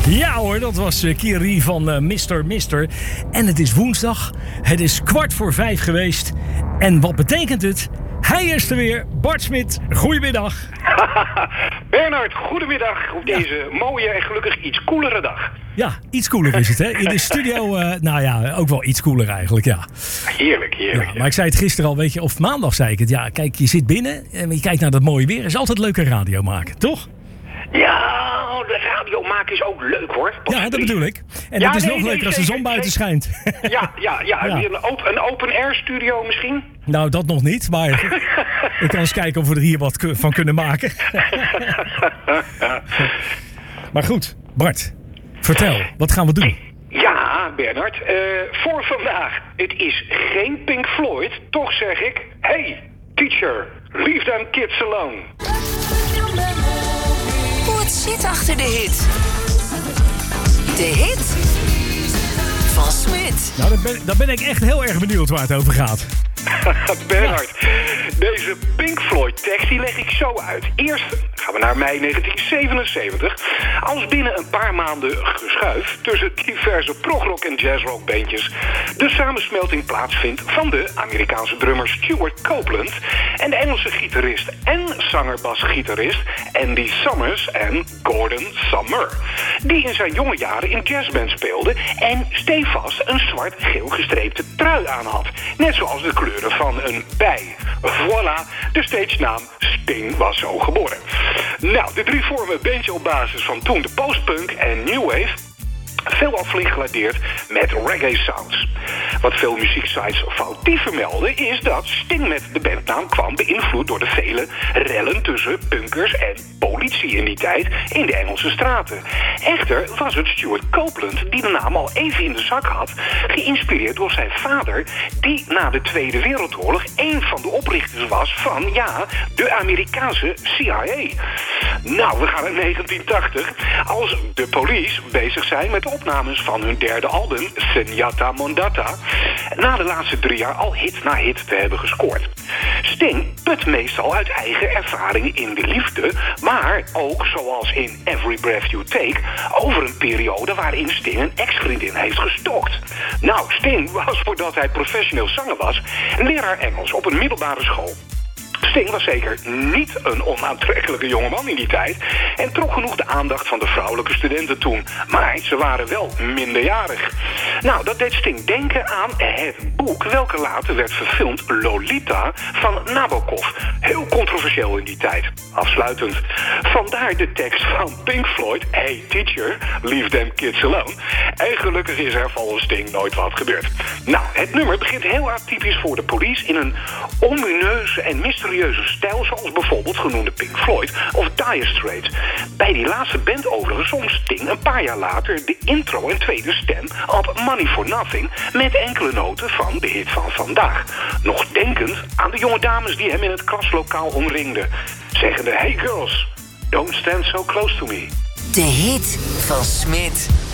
Ja hoor, dat was Kiri van Mr. En het is woensdag. Het is 4:15 geweest. En wat betekent het? Hij is er weer. Bart Smit, goedemiddag. Bernard, goedemiddag op deze mooie en gelukkig iets koelere dag. Ja, iets koeler is het, hè? In de studio, nou ja, ook wel iets koeler eigenlijk, ja. Heerlijk. Ja, maar ik zei het gisteren al, weet je, of maandag zei ik het. Ja, kijk, je zit binnen en je kijkt naar dat mooie weer. Is altijd leuke radio maken, toch? Ja, de radio maken is ook leuk hoor. Ja, dat bedoel ik. En het is nog leuker als de zon buiten schijnt. Ja. Een open-air studio misschien? Nou, dat nog niet, maar ik kan eens kijken of we er hier wat van kunnen maken. Maar goed, Bart, vertel, wat gaan we doen? Ja, Bernard, voor vandaag. Het is geen Pink Floyd, toch zeg ik... Hey, teacher, leave them kids alone. Wat zit achter de hit? De hit van Smit. Nou, dan ben ik echt heel erg benieuwd waar het over gaat. Bernard, deze Pink Floyd tekst die leg ik zo uit. Eerst gaan we naar mei 1977. Als binnen een paar maanden geschuif tussen diverse progrock en jazzrock bandjes de samensmelting plaatsvindt van de Amerikaanse drummer Stuart Copeland en de Engelse gitarist en zanger-basgitarist Andy Summers en Gordon Summer, die in zijn jonge jaren in jazzband speelde en stevast een zwart-geel gestreepte trui aan had. Net zoals de kleuren van een bij. Voilà, de stagenaam Sting was zo geboren. Nou, de drie vormen een bandje op basis van toen de postpunk en new wave. Veelal flink geladeerd met reggae sounds. Wat veel muzieksites foutief vermelden is dat Sting met de bandnaam kwam beïnvloed door de vele rellen tussen punkers en politie in die tijd in de Engelse straten. Echter was het Stuart Copeland die de naam al even in de zak had, geïnspireerd door zijn vader die na de Tweede Wereldoorlog een van de oprichters was van, ja, de Amerikaanse CIA. Nou, we gaan naar 1980 als de Police bezig zijn met opnames van hun derde album, Senyata Mondata, na de laatste 3 jaar al hit na hit te hebben gescoord. Sting put meestal uit eigen ervaringen in de liefde, maar ook, zoals in Every Breath You Take, over een periode waarin Sting een ex-vriendin heeft gestokt. Nou, Sting was, voordat hij professioneel zanger was, leraar Engels op een middelbare school. Sting was zeker niet een onaantrekkelijke jongeman in die tijd en trok genoeg de aandacht van de vrouwelijke studenten toen. Maar ze waren wel minderjarig. Nou, dat deed Sting denken aan het boek welke later werd verfilmd, Lolita van Nabokov. Heel controversieel in die tijd. Afsluitend. Vandaar de tekst van Pink Floyd, Hey teacher, leave them kids alone. En gelukkig is er volgens Sting nooit wat gebeurd. Nou, het nummer begint heel atypisch voor de Police in een omineuze en mysterieuze stijl, zoals bijvoorbeeld genoemde Pink Floyd of Dire Straits. Bij die laatste band overigens zong Sting een paar jaar later de intro en tweede stem op Money for Nothing met enkele noten van de hit van vandaag. Nog denkend aan de jonge dames die hem in het klaslokaal omringden, zeggende: Hey girls, don't stand so close to me. De hit van Smit.